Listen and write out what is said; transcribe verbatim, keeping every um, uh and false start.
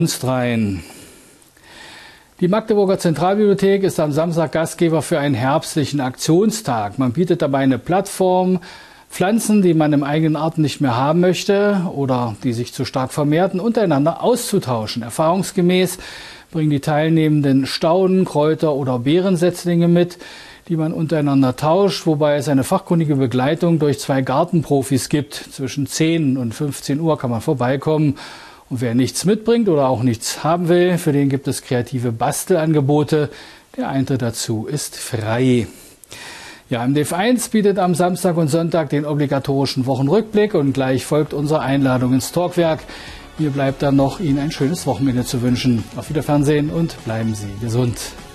rein. Die Magdeburger Zentralbibliothek ist am Samstag Gastgeber für einen herbstlichen Aktionstag. Man bietet dabei eine Plattform, Pflanzen, die man im eigenen Garten nicht mehr haben möchte oder die sich zu stark vermehrten, untereinander auszutauschen. Erfahrungsgemäß bringen die Teilnehmenden Stauden, Kräuter oder Beerensetzlinge mit, die man untereinander tauscht, wobei es eine fachkundige Begleitung durch zwei Gartenprofis gibt. Zwischen zehn und fünfzehn Uhr kann man vorbeikommen. Und wer nichts mitbringt oder auch nichts haben will, für den gibt es kreative Bastelangebote. Der Eintritt dazu ist frei. Ja, M D F eins bietet am Samstag und Sonntag den obligatorischen Wochenrückblick und gleich folgt unsere Einladung ins Talkwerk. Mir bleibt dann noch, Ihnen ein schönes Wochenende zu wünschen. Auf Wiedersehen und bleiben Sie gesund.